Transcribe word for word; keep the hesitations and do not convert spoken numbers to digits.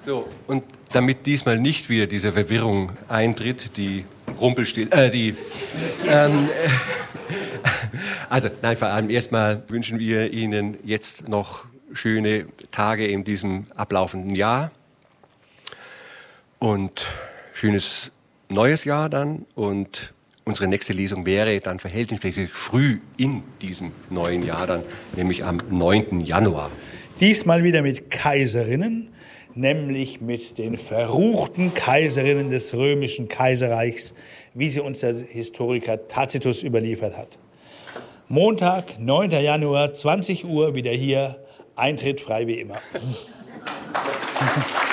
So, und damit diesmal nicht wieder diese Verwirrung eintritt, die Rumpelstil, äh, die, ähm, äh, also, nein, vor allem erstmal wünschen wir Ihnen jetzt noch schöne Tage in diesem ablaufenden Jahr und schönes neues Jahr dann, und unsere nächste Lesung wäre dann verhältnismäßig früh in diesem neuen Jahr dann, nämlich am neunten Januar. Diesmal wieder mit Kaiserinnen, nämlich mit den verruchten Kaiserinnen des römischen Kaiserreichs, wie sie uns der Historiker Tacitus überliefert hat. Montag, neunten Januar, zwanzig Uhr, wieder hier, Eintritt frei wie immer.